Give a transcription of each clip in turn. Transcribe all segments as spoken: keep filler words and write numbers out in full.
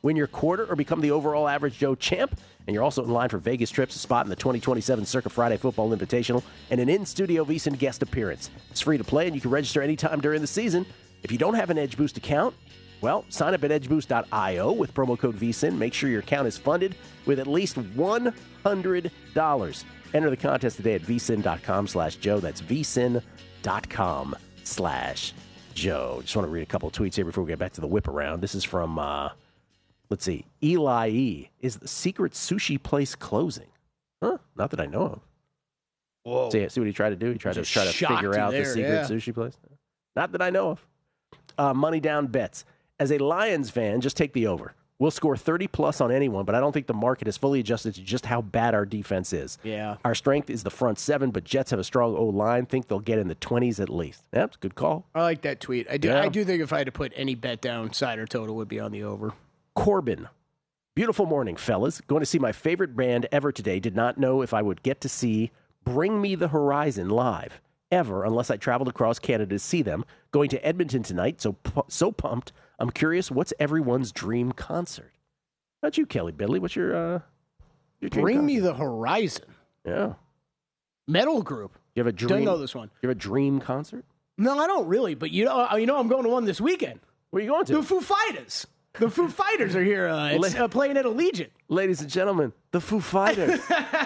Win your quarter or become the overall Average Joe champ. And you're also in line for Vegas trips, a spot in the twenty twenty-seven Circa Friday Football Invitational, and an in-studio VSiN guest appearance. It's free to play, and you can register anytime during the season. If you don't have an Edge Boost account, well, sign up at edge boost dot io with promo code VSiN. Make sure your account is funded with at least one hundred dollars. Enter the contest today at vsin.com slash Joe. That's vsin.com slash Joe. Just want to read a couple of tweets here before we get back to the whip around. This is from, uh, let's see, Eli E. Is the secret sushi place closing? Huh? Not that I know of. Whoa. See, see what he tried to do? He tried to Just try to shocked figure you out there, the secret yeah. sushi place. Not that I know of. Uh, money down bets. As a Lions fan, just take the over. We'll score thirty plus on anyone, but I don't think the market has fully adjusted to just how bad our defense is. Yeah. Our strength is the front seven, but Jets have a strong O-line. Think they'll get in the twenties at least. Yeah, it's a good call. I like that tweet. I do. Yeah. I do think if I had to put any bet down, side or total would be on the over. Corbin. Beautiful morning, fellas. Going to see my favorite band ever today. Did not know if I would get to see Bring Me the Horizon live ever unless I traveled across Canada to see them. Going to Edmonton tonight, so pu- so pumped. I'm curious, what's everyone's dream concert? How about you, Kelly Bidley? What's your, uh, your dream Bring concert? Me the Horizon. Yeah. Metal group. You have a dream? Don't know this one. You have a dream concert? No, I don't really, but you know, you know, I'm going to one this weekend. Where are you going to? The Foo Fighters. The Foo Fighters are here. Uh, it's uh, playing at Allegiant. Ladies and gentlemen, the Foo Fighters.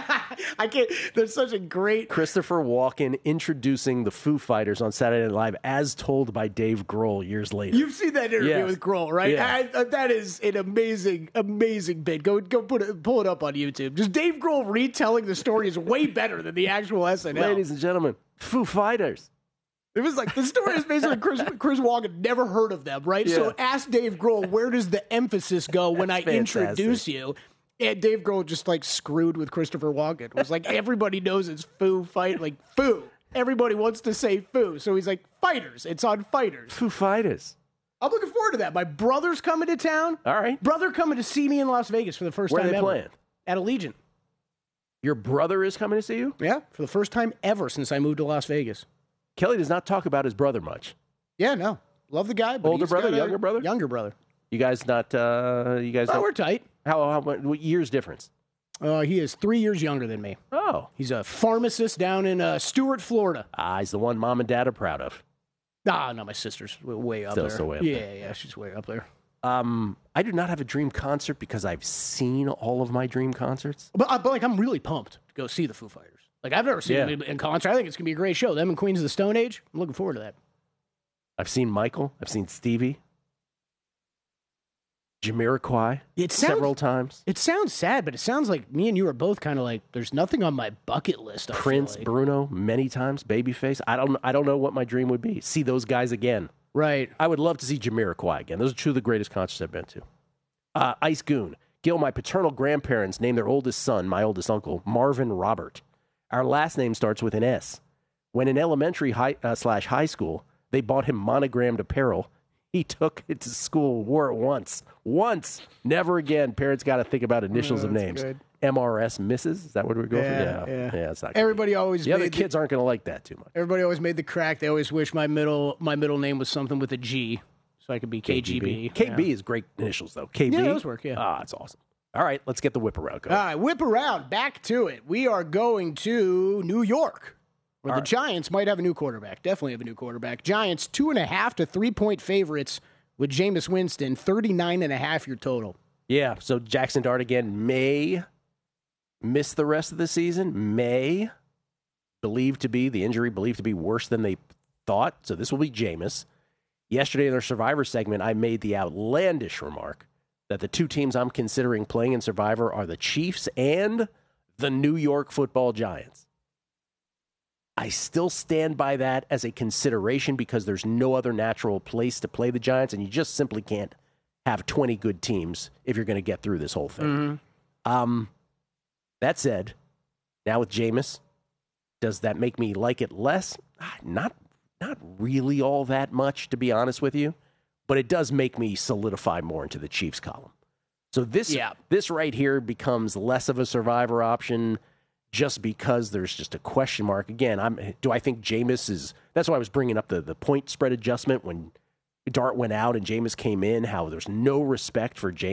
I can't. There's such a great Christopher Walken introducing the Foo Fighters on Saturday Night Live as told by Dave Grohl years later. You've seen that interview Yes. with Grohl, right? Yeah. I, uh, that is an amazing, amazing bit. Go, go, put it, pull it up on YouTube. Just Dave Grohl retelling the story is way better than the actual S N L. Ladies and gentlemen, Foo Fighters. It was like the story is basically Chris, Chris Walken never heard of them, right? Yeah. So ask Dave Grohl, where does the emphasis go when I Fantastic. introduce you? And Dave Grohl just like screwed with Christopher Walken. It was like everybody knows it's Foo Fight, like Foo. Everybody wants to say Foo, so he's like Fighters. It's on Fighters. Foo Fighters. I'm looking forward to that. My brother's coming to town. All right. Brother coming to see me in Las Vegas for the first Where are time they ever. playing? At Allegiant. Your brother is coming to see you? Yeah, for the first time ever since I moved to Las Vegas. Kelly does not talk about his brother much. Yeah, no. Love the guy. But Older he's brother, got a younger brother? Younger brother. You guys not, uh, you guys Oh, don't, we're tight. how, how, what years difference? Uh, he is three years younger than me. Oh. He's a pharmacist down in uh, Stuart, Florida. Ah, he's the one mom and dad are proud of. Ah, no, my sister's w- way up Still- there. still way up yeah, there. yeah, she's way up there. Um, I do not have a dream concert because I've seen all of my dream concerts. But, uh, but like, I'm really pumped to go see the Foo Fighters. Like, I've never seen Yeah. them in, in concert. I think it's gonna be a great show. Them and Queens of the Stone Age. I'm looking forward to that. I've seen Michael. I've seen Stevie. Jamiroquai. It sounds, several times. It sounds sad, but it sounds like me and you are both kind of like, there's nothing on my bucket list. I feel Prince, like. Bruno, many times. Babyface. I don't. I don't know what my dream would be. See those guys again. Right. I would love to see Jamiroquai again. Those are two of the greatest concerts I've been to. Uh, Ice Goon. Gil, my paternal grandparents named their oldest son, my oldest uncle, Marvin Robert. Our last name starts with an S. When in elementary high, uh, slash high school, they bought him monogrammed apparel. He took it to school, wore it once. Once. Never again. Parents got to think about initials Oh, of that's names. good. M R S Missus Is that what we're going Yeah, for? yeah. Yeah, it's not good. Everybody always The other made the- kids aren't going to like that too much. Everybody always made the crack. They always wish my middle my middle name was something with a G, so I could be K G B. K B Yeah. is great initials, though. K B? Yeah, those work, yeah. Ah, it's awesome. All right, let's get the whip around going. All right, whip around. Back to it. We are going to New York, where All the right. Giants might have a new quarterback. Definitely have a new quarterback. Giants, two and a half to three point favorites with Jameis Winston, thirty-nine and a half your total. Yeah, so Jackson Dart again may miss the rest of the season, may believed to be, the injury believed to be worse than they thought. So this will be Jameis. Yesterday in our Survivor segment, I made the outlandish remark that the two teams I'm considering playing in Survivor are the Chiefs and the New York Football Giants. I still stand by that as a consideration because there's no other natural place to play the Giants, and you just simply can't have twenty good teams if you're going to get through this whole thing. Mm-hmm. Um, that said, now with Jameis, does that make me like it less? Ah, Not, not really all that much, to be honest with you, but it does make me solidify more into the Chiefs column. So this, Yeah. this right here becomes less of a survivor option just because there's just a question mark. Again, I'm. Do I think Jameis is? That's why I was bringing up the the point spread adjustment when Dart went out and Jameis came in. How there's no respect for Jameis.